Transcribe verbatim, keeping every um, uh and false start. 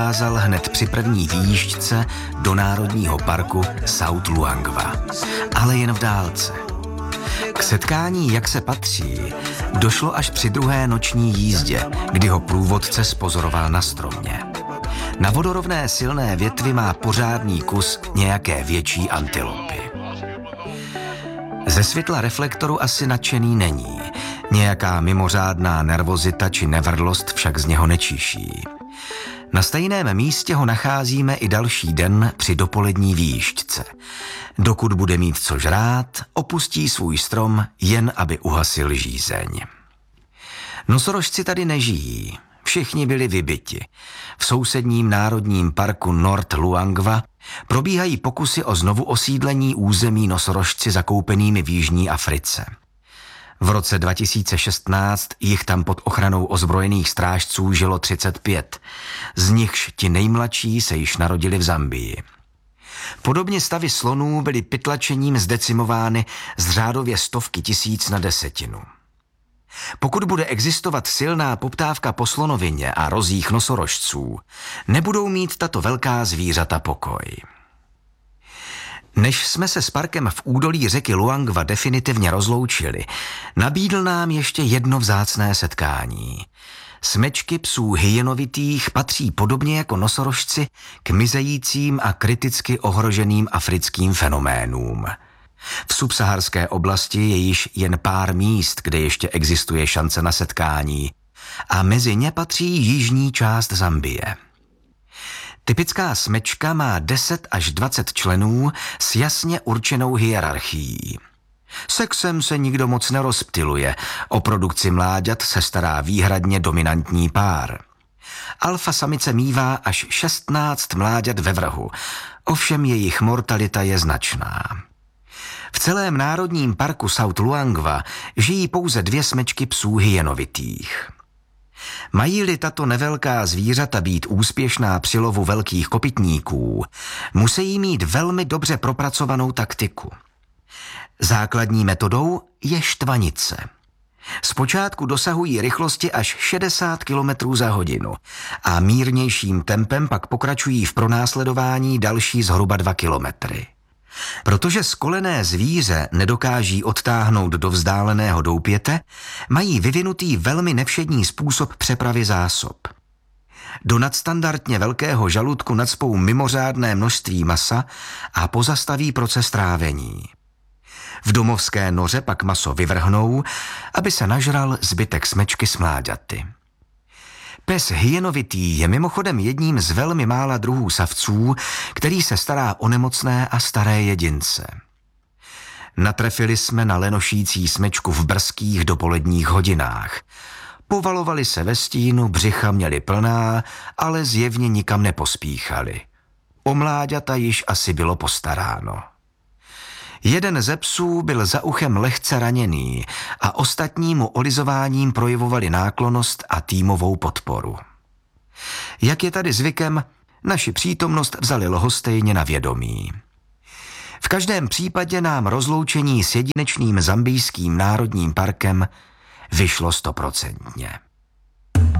ukázal hned při první výjížďce do národního parku South Luangwa, ale jen v dálce. K setkání, jak se patří, došlo až při druhé noční jízdě, kdy ho průvodce spozoroval na stromě. Na vodorovné silné větvi má pořádný kus nějaké větší antilopy. Ze světla reflektoru asi nadšený není. Nějaká mimořádná nervozita či nevrlost však z něho nečiší. Na stejném místě ho nacházíme i další den při dopolední výjížďce. Dokud bude mít co žrát, opustí svůj strom, jen aby uhasil žízeň. Nosorožci tady nežijí. Všichni byli vybiti. V sousedním národním parku North Luangwa probíhají pokusy o znovu osídlení území nosorožci zakoupenými v Jižní Africe. V roce dva tisíce šestnáct jich tam pod ochranou ozbrojených strážců žilo třicet pět, z nichž ti nejmladší se již narodili v Zambii. Podobně stavy slonů byly pytlačením zdecimovány z řádově stovky tisíc na desetinu. Pokud bude existovat silná poptávka po slonovině a rozích nosorožců, nebudou mít tato velká zvířata pokoj. Než jsme se s parkem v údolí řeky Luangwa definitivně rozloučili, nabídl nám ještě jedno vzácné setkání. Smečky psů hyenovitých patří podobně jako nosorožci k mizejícím a kriticky ohroženým africkým fenoménům. V subsaharské oblasti je již jen pár míst, kde ještě existuje šance na setkání, a mezi ně patří jižní část Zambie. Typická smečka má deset až dvacet členů s jasně určenou hierarchií. Sexem se nikdo moc nerozptyluje, o produkci mláďat se stará výhradně dominantní pár. Alfa samice mívá až šestnáct mláďat ve vrhu, ovšem jejich mortalita je značná. V celém národním parku South Luangwa žijí pouze dvě smečky psů hyenovitých. Mají-li tato nevelká zvířata být úspěšná při lovu velkých kopytníků, musí mít velmi dobře propracovanou taktiku. Základní metodou je štvanice. Zpočátku dosahují rychlosti až šedesát kilometrů za hodinu a mírnějším tempem pak pokračují v pronásledování další zhruba dva kilometry. Protože skolené zvíře nedokáží odtáhnout do vzdáleného doupěte, mají vyvinutý velmi nevšední způsob přepravy zásob. Do nadstandardně velkého žaludku nacpou mimořádné množství masa a pozastaví proces trávení. V domovské noře pak maso vyvrhnou, aby se nažral zbytek smečky s mláďaty. Pes hyenovitý je mimochodem jedním z velmi mála druhů savců, který se stará o nemocné a staré jedince. Natrefili jsme na lenošící smečku v brzkých dopoledních hodinách. Povalovali se ve stínu, břicha měli plná, ale zjevně nikam nepospíchali. O mláďata již asi bylo postaráno. Jeden ze psů byl za uchem lehce raněný a ostatní mu olizováním projevovali náklonnost a týmovou podporu. Jak je tady zvykem, naši přítomnost vzali lhostejně na vědomí. V každém případě nám rozloučení s jedinečným zambijským národním parkem vyšlo stoprocentně.